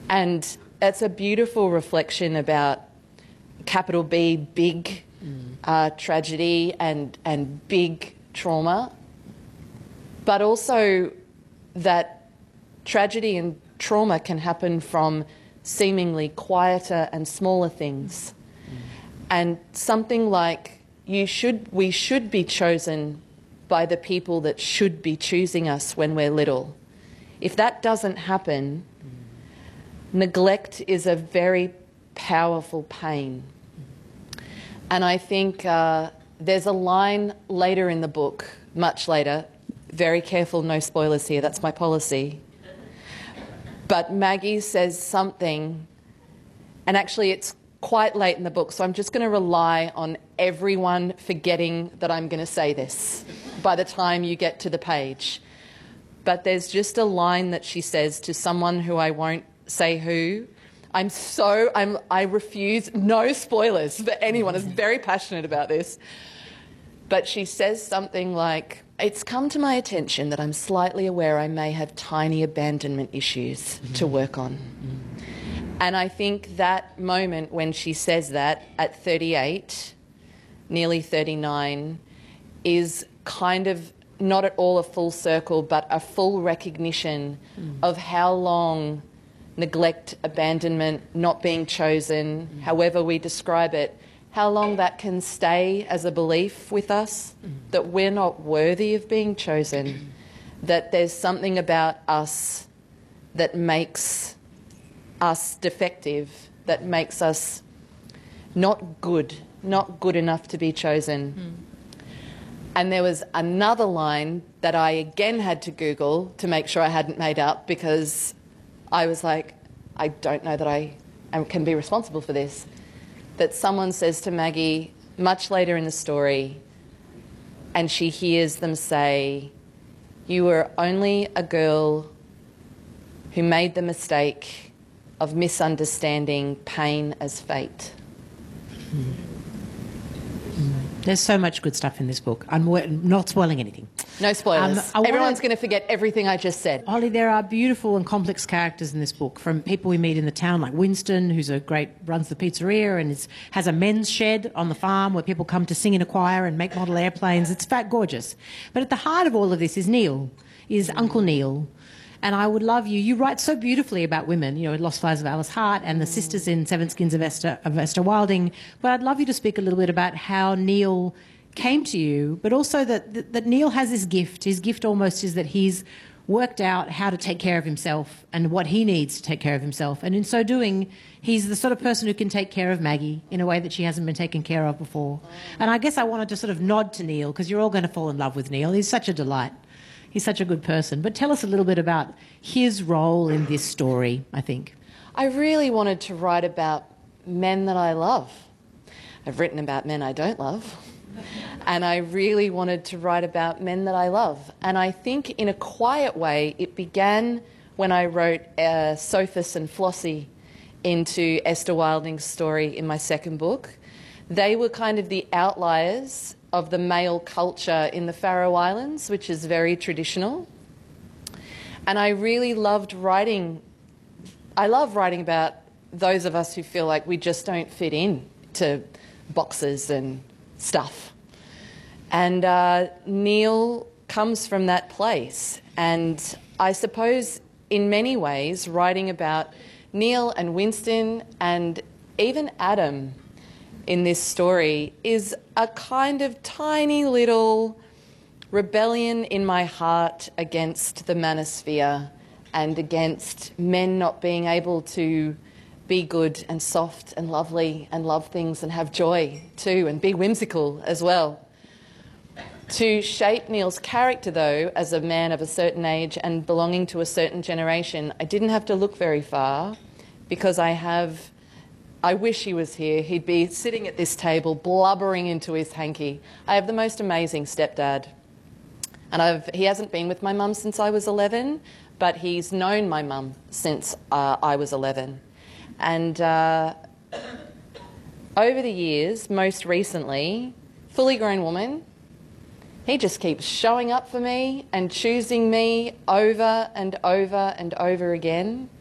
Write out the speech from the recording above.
And it's a beautiful reflection about capital B, big tragedy and big trauma, but also that tragedy and trauma can happen from seemingly quieter and smaller things. And something like we should be chosen by the people that should be choosing us when we're little. If that doesn't happen, neglect is a very powerful pain. And I think there's a line later in the book, much later, very careful, no spoilers here, that's my policy. But Maggie says something, and actually it's quite late in the book, so I'm just going to rely on everyone forgetting that I'm going to say this by the time you get to the page. But there's just a line that she says to someone who I won't say who. I refuse, no spoilers for anyone who's very passionate about this. But she says something like, "It's come to my attention that I'm slightly aware I may have tiny abandonment issues to work on." And I think that moment when she says that at 38, nearly 39, is kind of not at all a full circle, but a full recognition of how long neglect, abandonment, not being chosen, however we describe it, how long that can stay as a belief with us, that we're not worthy of being chosen, that there's something about us that makes us defective, that makes us not good enough to be chosen. And there was another line that I again had to Google to make sure I hadn't made up, because I was like, I don't know that I can be responsible for this. That someone says to Maggie much later in the story, and she hears them say, "You were only a girl who made the mistake of misunderstanding pain as fate." There's so much good stuff in this book. I'm not spoiling anything. No spoilers. Everyone's going to forget everything I just said. Holly, there are beautiful and complex characters in this book, from people we meet in the town, like Winston, who's runs the pizzeria and has a men's shed on the farm where people come to sing in a choir and make model airplanes. It's fat gorgeous. But at the heart of all of this is Uncle Neil. And I would love you write so beautifully about women, Lost Flowers of Alice Hart and the sisters in Seven Skins of Esther Wilding. But I'd love you to speak a little bit about how Neil came to you, but also that Neil has this gift. His gift almost is that he's worked out how to take care of himself and what he needs to take care of himself. And in so doing, he's the sort of person who can take care of Maggie in a way that she hasn't been taken care of before. And I guess I wanted to sort of nod to Neil, because you're all going to fall in love with Neil. He's such a delight. He's such a good person. But tell us a little bit about his role in this story, I think. I really wanted to write about men that I love. I've written about men I don't love. And I really wanted to write about men that I love. And I think in a quiet way, it began when I wrote Sophus and Flossie into Esther Wilding's story in my second book. They were kind of the outliers of the male culture in the Faroe Islands, which is very traditional. And I really loved writing. I love writing about those of us who feel like we just don't fit in to boxes and stuff. And Neil comes from that place. And I suppose in many ways, writing about Neil and Winston and even Adam in this story is a kind of tiny little rebellion in my heart against the manosphere and against men not being able to be good and soft and lovely and love things and have joy too and be whimsical as well. To shape Neil's character, though, as a man of a certain age and belonging to a certain generation, I didn't have to look very far, because I wish he was here. He'd be sitting at this table blubbering into his hanky. I have the most amazing stepdad. And he hasn't been with my mum since I was 11, but he's known my mum since I was 11. And over the years, most recently, fully grown woman, he just keeps showing up for me and choosing me over and over and over again.